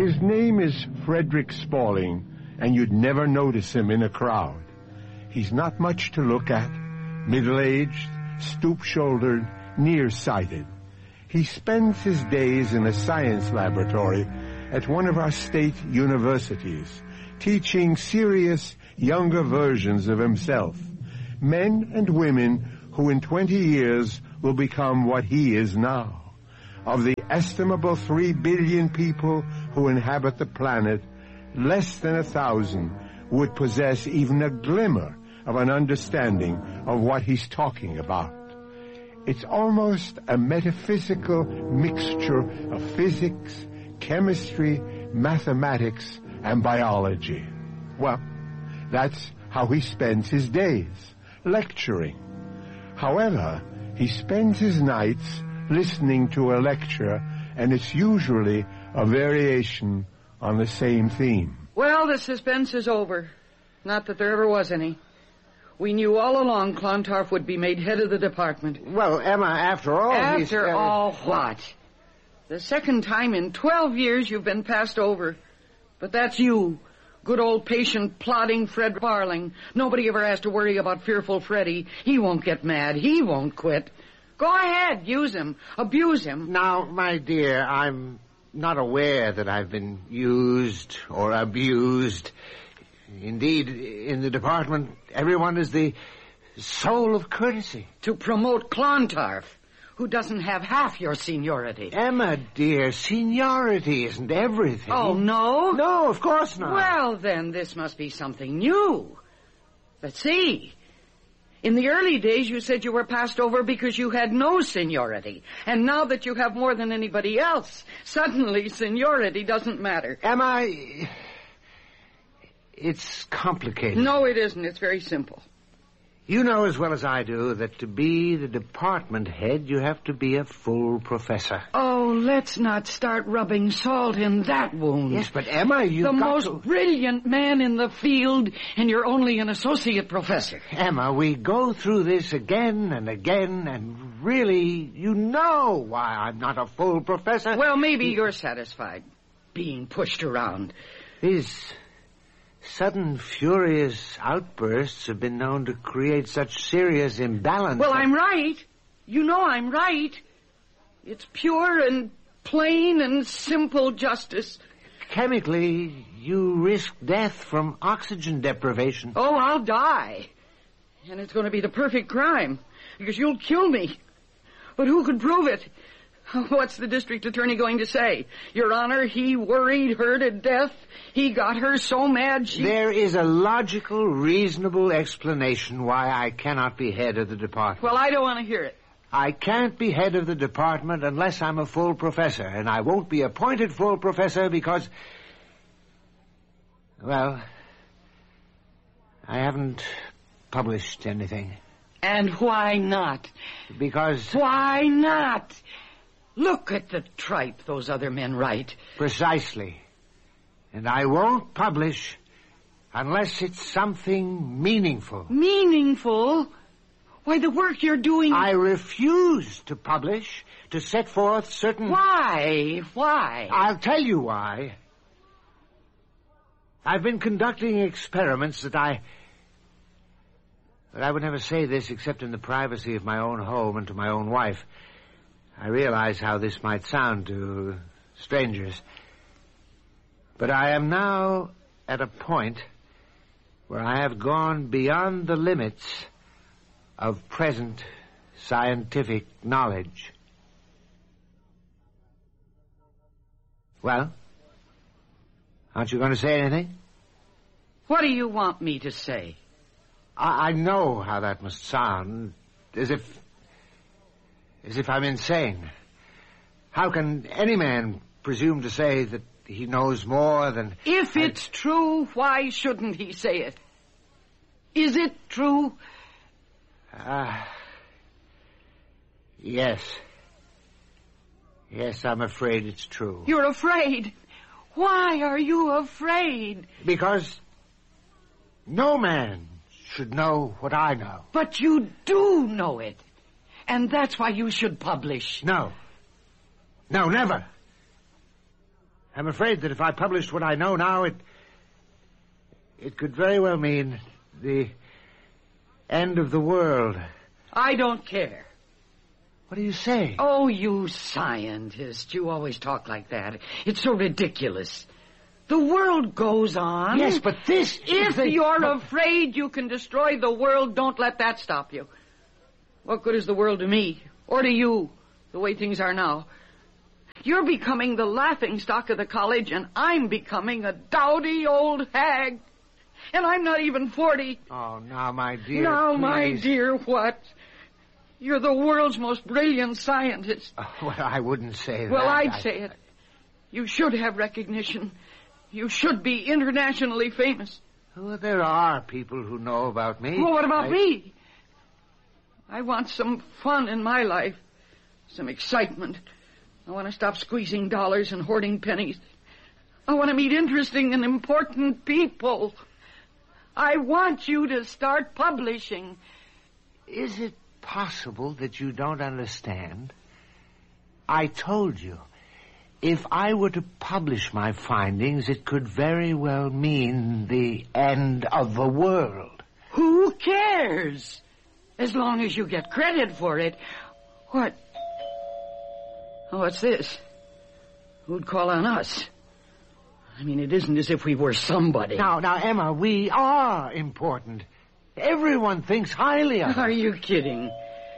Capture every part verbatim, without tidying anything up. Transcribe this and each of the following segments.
His name is Frederick Spaulding, and you'd never notice him in a crowd. He's not much to look at, middle-aged, stoop-shouldered, nearsighted. He spends his days in a science laboratory at one of our state universities, teaching serious, younger versions of himself, men and women who in twenty years will become what he is now. Of the estimable three billion people who inhabit the planet, less than a thousand would possess even a glimmer of an understanding of what he's talking about. It's almost a metaphysical mixture of physics, chemistry, mathematics, and biology. Well, that's how he spends his days, lecturing. However, he spends his nights listening to a lecture, and it's usually a variation on the same theme. Well, the suspense is over. Not that there ever was any. We knew all along Clontarf would be made head of the department. Well, Emma, after all... After he's, uh, all what? The second time in twelve years you've been passed over. But that's you. Good old patient, plodding Fred Barling. Nobody ever has to worry about fearful Freddy. He won't get mad. He won't quit. Go ahead, use him. Abuse him. Now, my dear, I'm not aware that I've been used or abused. Indeed, in the department, everyone is the soul of courtesy. To promote Clontarf, who doesn't have half your seniority. Emma, dear, seniority isn't everything. Oh, no? No, of course not. Well, then, this must be something new. Let's see. In the early days, you said you were passed over because you had no seniority. And now that you have more than anybody else, suddenly seniority doesn't matter. Emma... It's complicated. No, it isn't. It's very simple. You know as well as I do that to be the department head, you have to be a full professor. Oh, let's not start rubbing salt in that wound. Yes, but Emma, you've the got most to... brilliant man in the field, and you're only an associate professor. Emma, we go through this again and again, and really, you know why I'm not a full professor. Well, maybe you're satisfied being pushed around. These... sudden, furious outbursts have been known to create such serious imbalance. Well, I'm right. You know I'm right. It's pure and plain and simple justice. Chemically, you risk death from oxygen deprivation. Oh, I'll die. And it's going to be the perfect crime, because you'll kill me. But who could prove it? What's the district attorney going to say? Your Honor, he worried her to death. He got her so mad she... There is a logical, reasonable explanation why I cannot be head of the department. Well, I don't want to hear it. I can't be head of the department unless I'm a full professor, and I won't be appointed full professor because... Well, I haven't published anything. And why not? Because... Why not? Look at the tripe those other men write. Precisely. And I won't publish unless it's something meaningful. Meaningful? Why, the work you're doing... I refuse to publish, to set forth certain... Why? Why? I'll tell you why. I've been conducting experiments that I... But I would never say this except in the privacy of my own home and to my own wife. I realize how this might sound to strangers. But I am now at a point where I have gone beyond the limits of present scientific knowledge. Well, aren't you going to say anything? What do you want me to say? I, I know how that must sound, as if... as if I'm insane. How can any man presume to say that he knows more than... If I... it's true, why shouldn't he say it? Is it true? Ah... Uh, yes. Yes, I'm afraid it's true. You're afraid? Why are you afraid? Because no man should know what I know. But you do know it. And that's why you should publish. No. No, never. I'm afraid that if I published what I know now, it... it could very well mean the end of the world. I don't care. What do you say? Oh, you scientist. You always talk like that. It's so ridiculous. The world goes on. Yes, but this If is the... you're but... afraid you can destroy the world, don't let that stop you. What good is the world to me? Or to you, the way things are now? You're becoming the laughingstock of the college, and I'm becoming a dowdy old hag. And I'm not even forty. Oh, now, my dear, Now, please. my dear, what? You're the world's most brilliant scientist. Oh, well, I wouldn't say that. Well, I'd I... say it. You should have recognition. You should be internationally famous. Well, there are people who know about me. Well, what about I... me? I want some fun in my life. Some excitement. I want to stop squeezing dollars and hoarding pennies. I want to meet interesting and important people. I want you to start publishing. Is it possible that you don't understand? I told you, if I were to publish my findings, it could very well mean the end of the world. Who cares? As long as you get credit for it. What? Oh, what's this? Who'd call on us? I mean, it isn't as if we were somebody. Now, now, Emma, we are important. Everyone thinks highly of us. Are you kidding?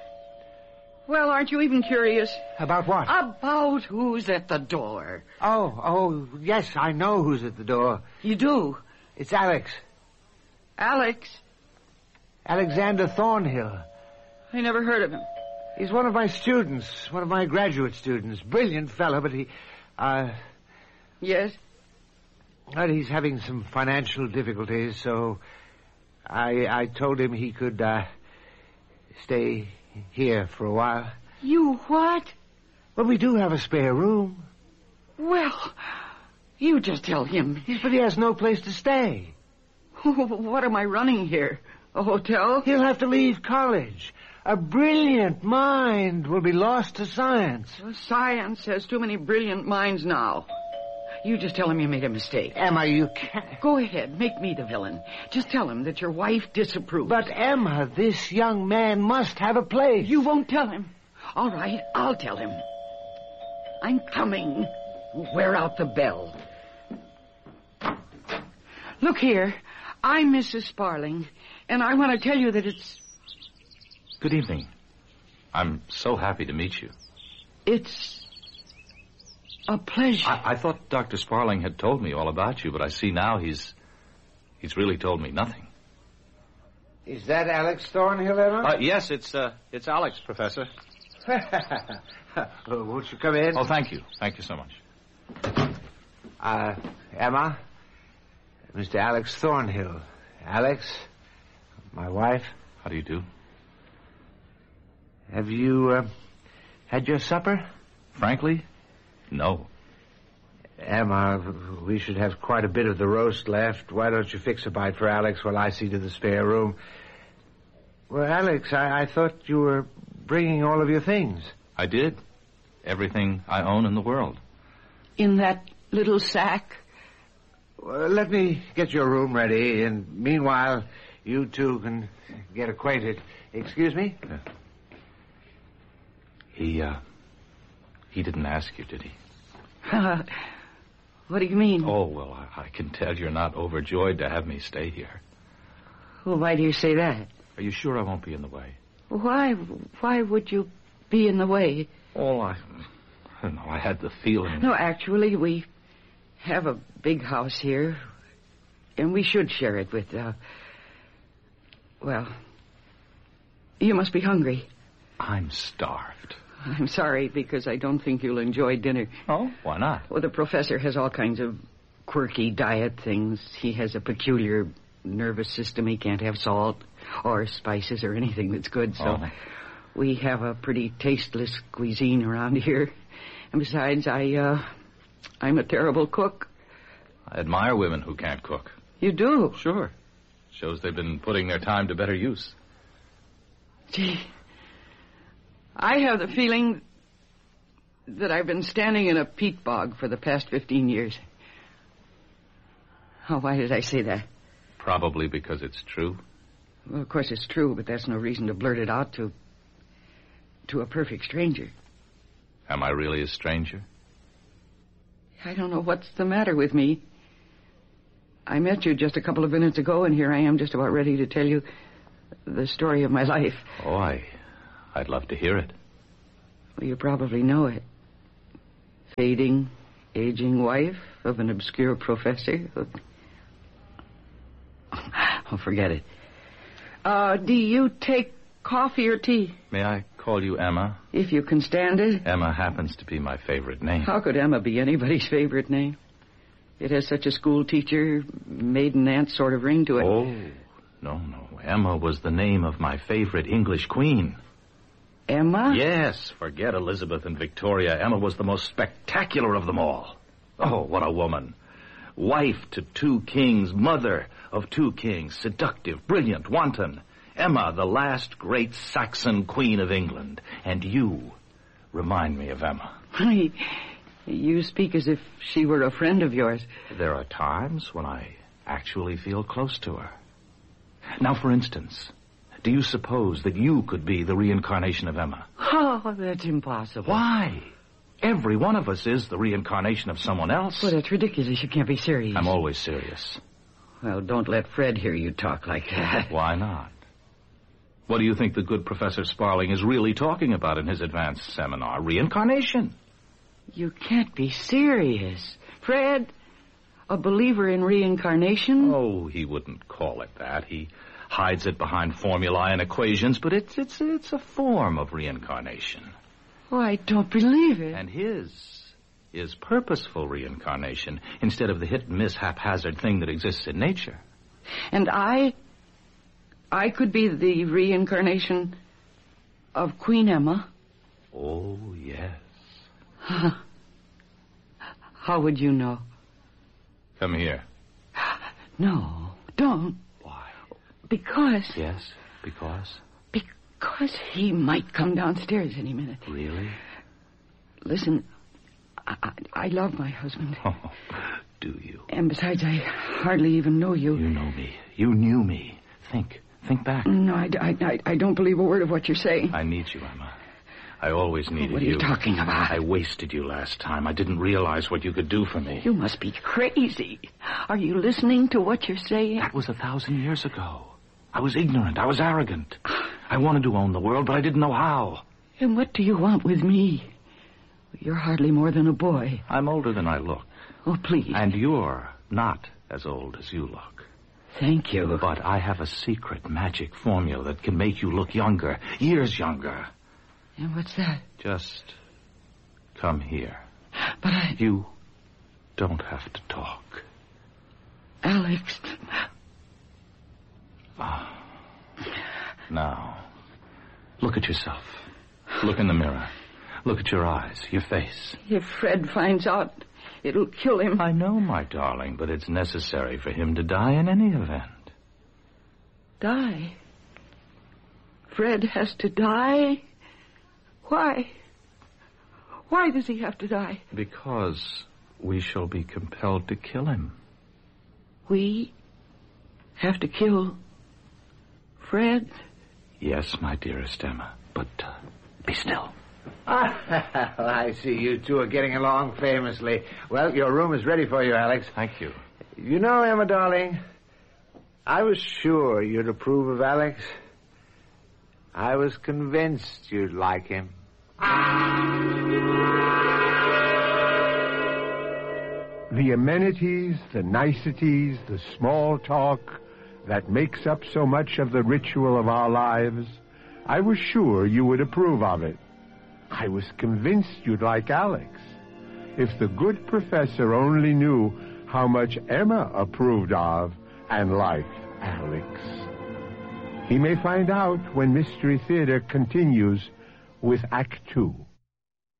Well, aren't you even curious? About what? About who's at the door. Oh, oh, yes, I know who's at the door. You do? It's Alex. Alex? Alexander Thornhill. I never heard of him. He's one of my students, one of my graduate students. Brilliant fellow, but he, uh... Yes? Well, he's having some financial difficulties, so I I told him he could, uh, stay here for a while. You what? Well, we do have a spare room. Well, you just tell him. Yes, but he has no place to stay. What am I running here? A hotel? He'll have to leave college. A brilliant mind will be lost to science. Well, science has too many brilliant minds now. You just tell him you made a mistake. Emma, you can't... Go ahead, make me the villain. Just tell him that your wife disapproves. But, Emma, this young man must have a place. You won't tell him. All right, I'll tell him. I'm coming. Wear out the bell. Look here, I'm Missus Sparling, and I want to tell you that it's... Good evening. I'm so happy to meet you. It's... a pleasure. I, I thought Doctor Sparling had told me all about you, but I see now he's... he's really told me nothing. Is that Alex Thornhill, Emma? Uh, yes, it's, uh, it's Alex, Professor. Well, won't you come in? Oh, thank you. Thank you so much. Uh, Emma, Mister Alex Thornhill. Alex, my wife. How do you do? Have you, uh, had your supper? Frankly, no. Emma, we should have quite a bit of the roast left. Why don't you fix a bite for Alex while I see to the spare room? Well, Alex, I, I thought you were bringing all of your things. I did. Everything I own in the world. In that little sack? Well, let me get your room ready, and meanwhile, you two can get acquainted. Excuse me? Yeah. He, uh, he didn't ask you, did he? What do you mean? Oh, well, I, I can tell you're not overjoyed to have me stay here. Well, why do you say that? Are you sure I won't be in the way? Why, why would you be in the way? Oh, I, I don't know, I had the feeling... No, actually, we have a big house here, and we should share it with, uh... well, you must be hungry. I'm starved. I'm sorry, because I don't think you'll enjoy dinner. Oh, why not? Well, the professor has all kinds of quirky diet things. He has a peculiar nervous system. He can't have salt or spices or anything that's good, so Oh. we have a pretty tasteless cuisine around here. And besides, I, uh, I'm a terrible cook. I admire women who can't cook. You do? Sure. Shows they've been putting their time to better use. Gee, I have the feeling that I've been standing in a peat bog for the past fifteen years. Oh, why did I say that? Probably because it's true. Well, of course it's true, but that's no reason to blurt it out to... to a perfect stranger. Am I really a stranger? I don't know what's the matter with me. I met you just a couple of minutes ago, and here I am just about ready to tell you the story of my life. Oh, I... I'd love to hear it. Well, you probably know it. Fading, aging wife of an obscure professor. Oh, forget it. Uh, do you take coffee or tea? May I call you Emma? If you can stand it. Emma happens to be my favorite name. How could Emma be anybody's favorite name? It has such a school teacher, maiden aunt sort of ring to it. Oh, no, no. Emma was the name of my favorite English queen. Emma? Yes, forget Elizabeth and Victoria. Emma was the most spectacular of them all. Oh, what a woman. Wife to two kings, mother of two kings, seductive, brilliant, wanton. Emma, the last great Saxon queen of England. And you remind me of Emma. Honey, you speak as if she were a friend of yours. There are times when I actually feel close to her. Now, for instance, do you suppose that you could be the reincarnation of Emma? Oh, that's impossible. Why? Every one of us is the reincarnation of someone else. Well, that's ridiculous. You can't be serious. I'm always serious. Well, don't let Fred hear you talk like that. Why not? What do you think the good Professor Sparling is really talking about in his advanced seminar? Reincarnation. You can't be serious. Fred, a believer in reincarnation? Oh, he wouldn't call it that. He hides it behind formulae and equations, but it's it's it's a form of reincarnation. Oh, I don't believe it. And his is purposeful reincarnation instead of the hit-and-miss haphazard thing that exists in nature. And I... I could be the reincarnation of Queen Emma? Oh, yes. Huh. How would you know? Come here. No, don't. Why? Because... Yes, because? Because he might come downstairs any minute. Really? Listen, I, I, I love my husband. Oh, do you? And besides, I hardly even know you. You know me. You knew me. Think. Think back. No, I, I, I don't believe a word of what you're saying. I need you, Emma. I always needed you. What are you talking about? I wasted you last time. I didn't realize what you could do for me. You must be crazy. Are you listening to what you're saying? That was a thousand years ago. I was ignorant. I was arrogant. I wanted to own the world, but I didn't know how. And what do you want with me? You're hardly more than a boy. I'm older than I look. Oh, please. And you're not as old as you look. Thank you. But I have a secret magic formula that can make you look younger, years younger. And what's that? Just come here. But I... You don't have to talk. Alex... Ah. Now, look at yourself. Look in the mirror. Look at your eyes, your face. If Fred finds out, it'll kill him. I know, my darling, but it's necessary for him to die in any event. Die? Fred has to die? Why? Why does he have to die? Because we shall be compelled to kill him. We have to kill Fred? Yes, my dearest Emma, but uh, be still. Ah, well, I see you two are getting along famously. Well, your room is ready for you, Alex. Thank you. You know, Emma, darling, I was sure you'd approve of Alex. I was convinced you'd like him. The amenities, the niceties, the small talk that makes up so much of the ritual of our lives, I was sure you would approve of it. I was convinced you'd like Alex. If the good professor only knew how much Emma approved of and liked Alex. He may find out when Mystery Theater continues with Act Two.